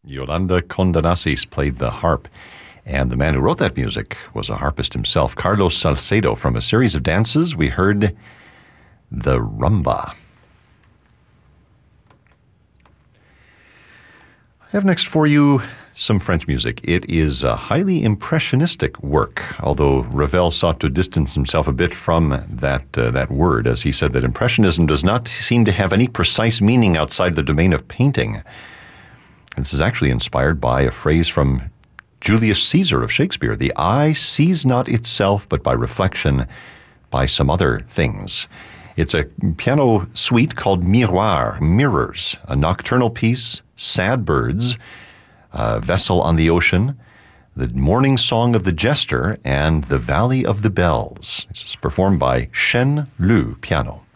Yolanda Condanasis played the harp, and the man who wrote that music was a harpist himself, Carlos Salcedo. From a series of dances, we heard the rumba. I have next for you some French music. It is a highly impressionistic work, although Ravel sought to distance himself a bit from that word, as he said that Impressionism does not seem to have any precise meaning outside the domain of painting. This is actually inspired by a phrase from Julius Caesar of Shakespeare: the eye sees not itself, but by reflection, by some other things. It's a piano suite called Miroir, Mirrors, a nocturnal piece, Sad Birds, Vessel on the Ocean, The Morning Song of the Jester, and The Valley of the Bells. This is performed by Shen Lu Piano.